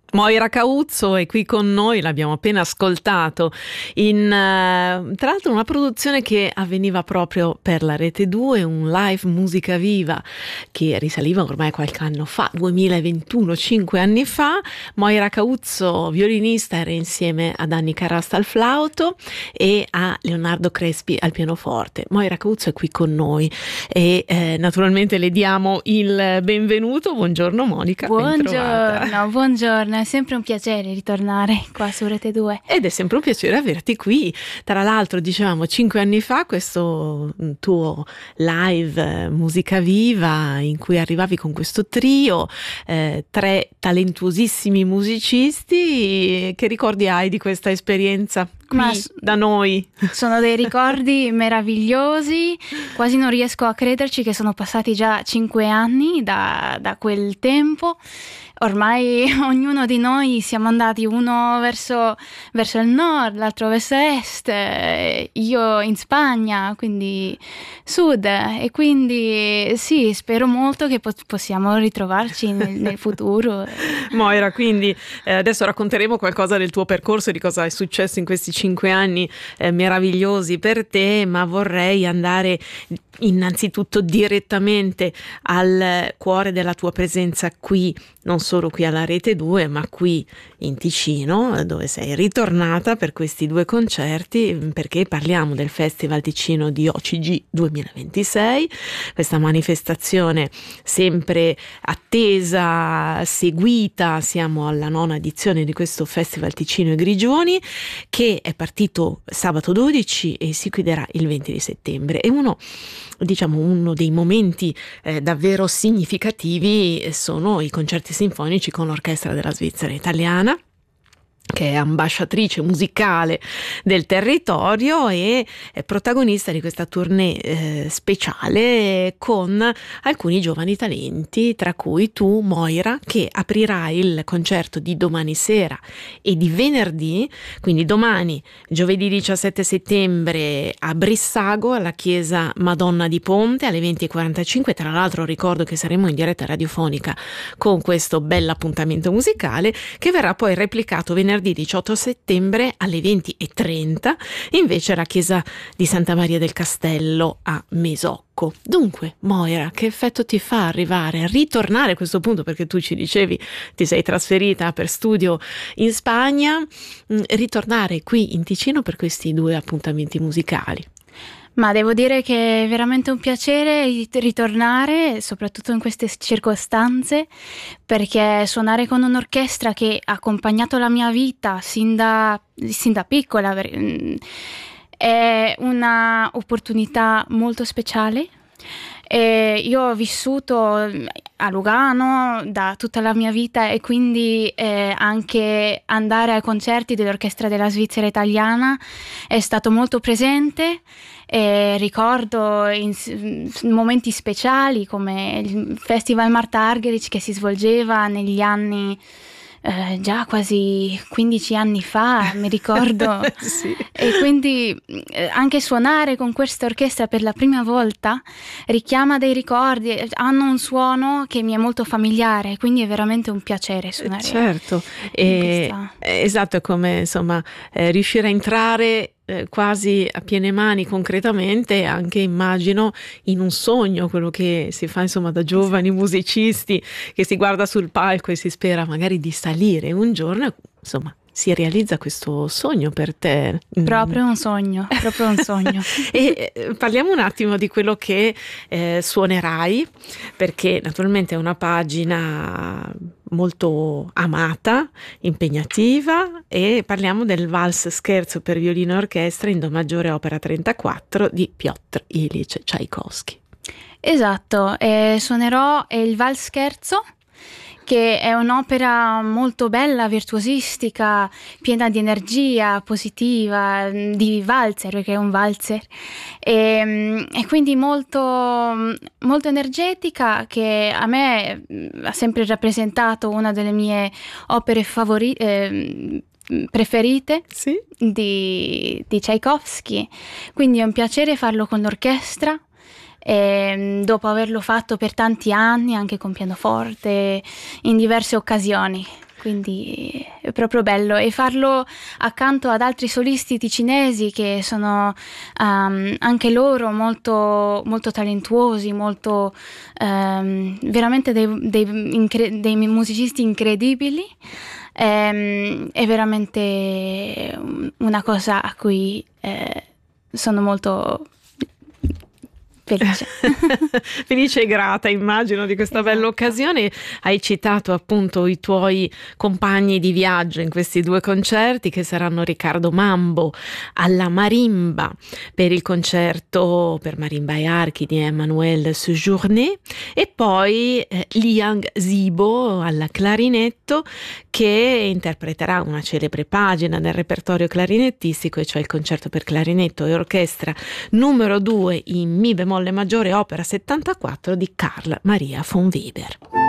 Moira Cauzzo è qui con noi, l'abbiamo appena ascoltato tra l'altro una produzione che avveniva proprio per la Rete 2, un live musica viva che risaliva ormai qualche anno fa, 2021, 5 anni fa. Moira Cauzzo, violinista, era insieme ad Anni Carasta al flauto e a Leonardo Crespi al pianoforte. Moira Cauzzo è qui con noi e naturalmente le diamo il benvenuto. Buongiorno Monica. Buongiorno. È sempre un piacere ritornare qua su Rete 2. Ed è sempre un piacere averti qui. Tra l'altro, dicevamo, 5 anni fa questo tuo live musica viva in cui arrivavi con questo trio, 3 talentuosissimi musicisti. Che ricordi hai di questa esperienza qui da noi? Sono dei ricordi meravigliosi, quasi non riesco a crederci che sono passati già 5 anni da quel tempo. Ormai ognuno di noi siamo andati, uno verso il nord, l'altro verso est, io in Spagna, quindi sud, e quindi sì, spero molto che possiamo ritrovarci nel futuro. Moira, quindi adesso racconteremo qualcosa del tuo percorso e di cosa è successo in questi 5 anni meravigliosi per te, ma vorrei andare innanzitutto direttamente al cuore della tua presenza qui, non solo qui alla Rete 2, ma qui in Ticino, dove sei ritornata per questi 2 concerti, perché parliamo del Festival Ticino di OCG 2026, questa manifestazione sempre attesa, seguita. Siamo alla 9ª edizione di questo Festival Ticino e Grigioni, che è partito sabato 12 e si chiuderà il 20 di settembre. E uno dei momenti davvero significativi sono i concerti sinfonici con l'Orchestra della Svizzera Italiana, che è ambasciatrice musicale del territorio e è protagonista di questa tournée speciale con alcuni giovani talenti, tra cui tu, Moira, che aprirai il concerto di domani sera e di venerdì, quindi domani, giovedì 17 settembre, a Brissago, alla chiesa Madonna di Ponte, alle 20:45. Tra l'altro ricordo che saremo in diretta radiofonica con questo bell'appuntamento musicale, che verrà poi replicato venerdì 18 settembre alle 20:30, invece alla chiesa di Santa Maria del Castello a Mesocco. Dunque, Moira, che effetto ti fa ritornare a questo punto, perché tu ci dicevi ti sei trasferita per studio in Spagna, ritornare qui in Ticino per questi 2 appuntamenti musicali? Ma devo dire che è veramente un piacere ritornare, soprattutto in queste circostanze, perché suonare con un'orchestra che ha accompagnato la mia vita sin da piccola è una opportunità molto speciale. Io ho vissuto a Lugano da tutta la mia vita e quindi anche andare ai concerti dell'Orchestra della Svizzera Italiana è stato molto presente. Ricordo in momenti speciali come il Festival Marta Argerich che si svolgeva negli anni già quasi 15 anni fa, mi ricordo. Sì. E quindi anche suonare con questa orchestra per la prima volta richiama dei ricordi, hanno un suono che mi è molto familiare, quindi è veramente un piacere suonare. Certo, esatto, è come riuscire a entrare quasi a piene mani concretamente, anche immagino in un sogno, quello che si fa da giovani musicisti, che si guarda sul palco e si spera magari di salire un giorno, si realizza questo sogno per te. Proprio un sogno. E parliamo un attimo di quello che suonerai, perché naturalmente è una pagina molto amata, impegnativa, e parliamo del Vals Scherzo per violino e orchestra in Do maggiore opera 34 di Piotr Ilyich Tchaikovsky. Esatto, suonerò il Vals Scherzo, che è un'opera molto bella, virtuosistica, piena di energia positiva, di valzer, perché è un valzer, e quindi molto, molto energetica, che a me ha sempre rappresentato una delle mie opere preferite, sì, di Tchaikovsky. Quindi è un piacere farlo con l'orchestra. E dopo averlo fatto per tanti anni anche con pianoforte in diverse occasioni. Quindi è proprio bello, e farlo accanto ad altri solisti ticinesi che sono anche loro molto, molto talentuosi, molto veramente dei musicisti incredibili. È veramente una cosa a cui sono molto felice. Felice e grata, immagino, di questa bella occasione. Hai citato appunto i tuoi compagni di viaggio in questi 2 concerti, che saranno Riccardo Mambo alla marimba per il concerto per marimba e archi di Emmanuel Sejourné, e poi Liang Zibo alla clarinetto, che interpreterà una celebre pagina del repertorio clarinettistico, e cioè il concerto per clarinetto e orchestra numero 2 in mi bemolle maggiore, opera 74 di Carl Maria von Weber.